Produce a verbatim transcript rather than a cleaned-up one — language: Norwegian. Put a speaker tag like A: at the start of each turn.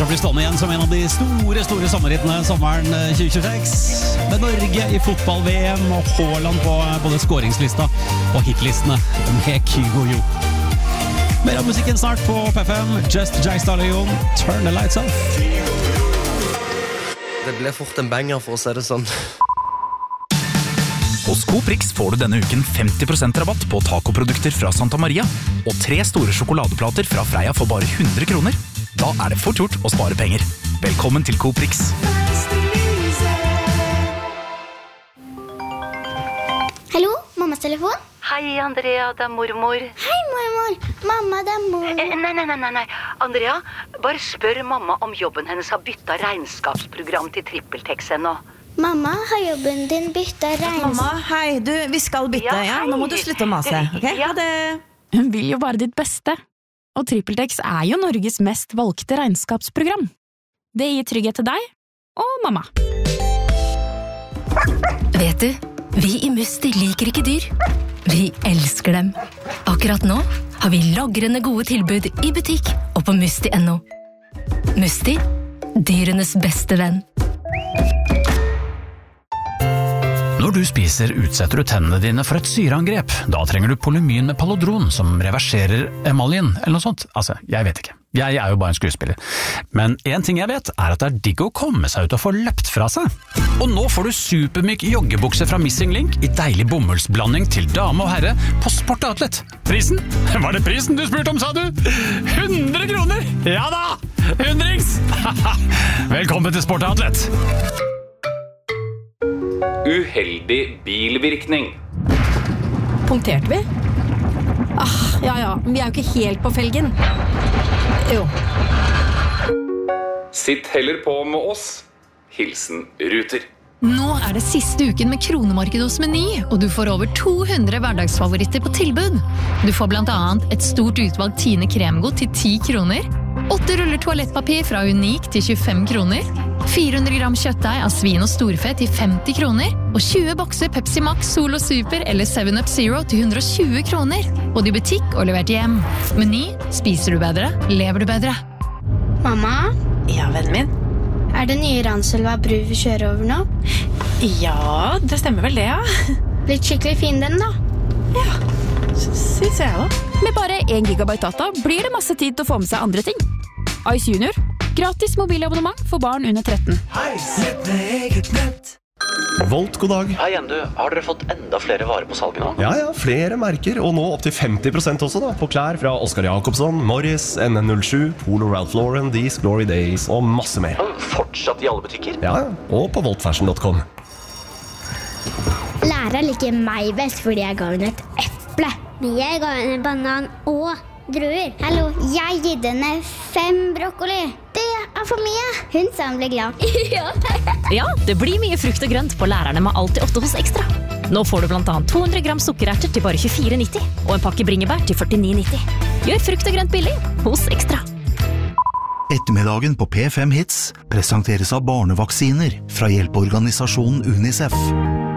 A: til å bli stående igjen som en av de store, store sommerhittene sommeren tjue tjueseks. Med Norge i fotball-V M og Haaland på både scoringslista og hitlistene med Kygo Jo. Mer av musikken snart på P fem. Just Jay Stallion, Turn the Lights Off.
B: Det ble fort en banger, for å si det sånn.
C: Hos Coprix får du denne uken femti prosent rabatt på tacoprodukter fra Santa Maria og tre store sjokoladeplater fra Freia for bare hundre kroner. Da er det fort gjort å spare penger. Velkommen til Coprix.
D: Hallo, mammas telefon?
E: Hei, Andrea, det er mormor.
D: Hei, mormor. Mamma, det er mor.
E: Eh, nei, nei, nei, nei, nei. Andrea, bare spør mamma om jobben hennes har byttet regnskapsprogram til TrippelTex ennå.
D: Mamma, har jobben din byttet regnskap?
F: Mamma, hei, du, vi skal bytte, ja,
E: Ja, hei.
F: nå må du slutte å mase, ok?
E: Ja.
F: Ha det.
G: Hun vil jo bare ditt beste. Og TrippelTex er jo Norges mest valgte regnskapsprogram. Det gir trygghet til deg og mamma.
H: Vet du, vi i Musti liker ikke dyr. Vi elsker dem. Akkurat nå har vi lagrende gode tilbud i butikk og på musti punktum no. Musti, dyrenes beste venn.
C: Når du spiser, utsetter du tennene dine for et syreangrep. Da trenger du Polymyn med Palodron, som reverserer emaljen, eller noe sånt. Altså, jeg vet ikke. Jeg er jo bare en skuespiller. Men en ting jeg vet, er at det er digg å komme seg ut og få løpt fra seg. Og nå får du supermyk joggebukse fra Missing Link i deilig bomullsblanding til dame og herre på Sport Outlet. Prisen? Var det prisen du spurte om, sa du? hundre kroner! Ja da! Hundrings! Velkommen til Sport Outlet. Uheldig bilvirkning.
G: Punkterte vi? Ah, ja ja, vi er jo ikke helt på felgen. Jo.
C: Sitt heller på med oss. Hilsen Ruter.
G: Nå er det siste uken med kronemarked hos Meny, og du får over to hundre hverdagsfavoritter på tilbud. Du får blant annet et stort utvalg Tine kremgodt til ti kroner, åtte ruller toalettpapir fra Unik til tjuefem kroner, fire hundre gram kjøttdeig av svin og storfe til femti kroner, og tjue bokser Pepsi Max, Solo Super eller seven up Zero til hundre og tjue kroner. Både i butikk og levert hjem. Meny, spiser du bedre, lever du bedre.
D: Mamma,
F: Ja, vennen min.
D: er det nye Ranselva bru vi kjører over nå?
F: Ja, det stemmer vel det, ja.
D: Blitt skikkelig fin den da.
F: Synes jeg da.
G: Med bare én gigabyte data blir det masse tid til å få med seg andre ting. Ice Junior, gratis mobilabonnement for barn under tretten.
I: Volt, god dag.
J: Hei igjen, du. Har dere fått enda flere varer på salget nå?
I: Ja, ja, flere merker, og nå opp til femti prosent også da, på klær fra Oscar Jacobsson, Morris, N N null sju, Polo Ralph Lauren, These Glory Days og masse mer.
J: Fortsatt i alle butikker?
I: Ja, og på volt fashion punktum com.
D: Lærer liker meg best fordi jeg ga henne et eple. Men jeg ga henne banan og druer. Hallo, jeg gitt henne fem brokkoli. Det er for mye. Hun sa hun ble glad. Ja.
H: Ja, det blir mye frukt og grønt på lærerne med alltid åtte hos Ekstra. Nå får du blant annet to hundre gram sukkererter til bare tjuefire nitti og en pakke bringebær til førtini nitti. Gjør frukt og grønt billig hos Ekstra.
K: Ettermiddagen på P fem Hits presenteres av barnevaksiner fra hjelpeorganisasjonen UNICEF.